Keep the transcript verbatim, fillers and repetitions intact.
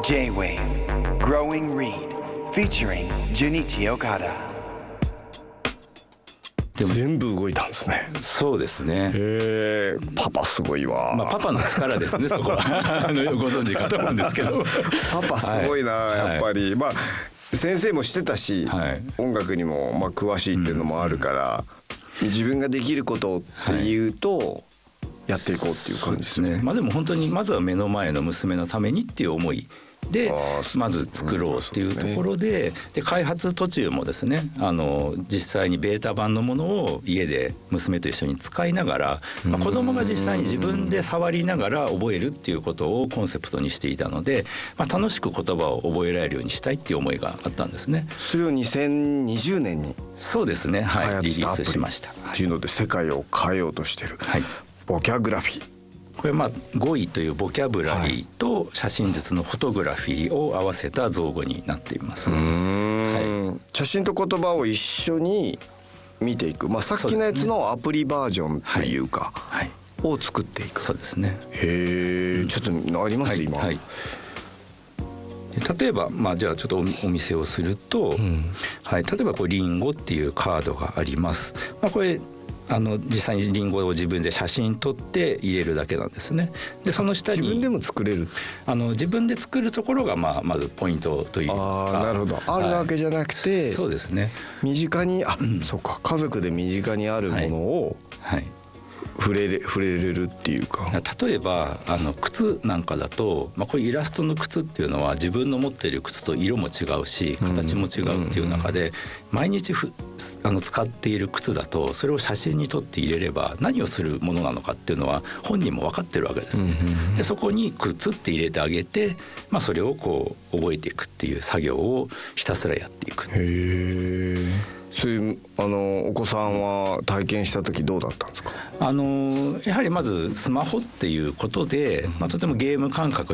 J-Wave Growing Reed featuring Junichi Okada。 全部動いたんですね。 そうですね。 へー、パパすごいわ。 まあ、パパの力ですねそこはあのご存知かと思うんですけどパパすごいな、はい、やっぱり、はい、まあ先生もしてたし、はい、音楽にもまあ詳しいっていうのもあるから、うん、自分ができることっていうと、はい、やっていこうっていう感じですね。 まあ、でも本当にまずは目の前の娘のためにっていう思いでまず作ろうっていうところで、で開発途中もですね、あの実際にベータ版のものを家で娘と一緒に使いながら、まあ、子供が実際に自分で触りながら覚えるっていうことをコンセプトにしていたので、まあ、楽しく言葉を覚えられるようにしたいっていう思いがあったんですね。 それをにせんにじゅうねんにそうですね、はい、リリースしました。 っていうので世界を変えようとしてる、はい、ボキャグラフィー、 これまあ語彙というボキャブラリーと写真術のフォトグラフィーを合わせた造語になっています。 うーん、はい、写真と言葉を一緒に見ていく、まあ、さっきのやつのアプリバージョンというか、はいはい、を作っていく。 そうですね。 へえ、ちょっとあります、はい、今、はい、 例えば、まあ、じゃあちょっと お, お見せをすると、うん、はい、例えばこうリンゴっていうカードがあります。まあ、これあの実際にリンゴを自分で写真撮って入れるだけなんですね。でその下に自分でも作れる、 あの自分で作るところが、まあ、まずポイントといいますか。 あ、なるほど、あるわけじゃなくて、はい、 そうですね、 身近に、あ、うん、そうか、家族で身近にあるものを、はいはい、触れれ、触れれるっていうか。 例えばあの靴なんかだと、まあ、こういうイラストの靴っていうのは自分の持っている靴と色も違うし形も違うっていう中で、毎日ふあの使っている靴だとそれを写真に撮って入れれば何をするものなのかっていうのは本人も分かってるわけです、ね、でそこに靴って入れてあげて、まあ、それをこう覚えていくっていう作業をひたすらやっていく。 へー、そういうあのお子さんは体験した時どうだったんですか？ あのやはりまずスマホっていうことで、まあ、とてもゲーム感覚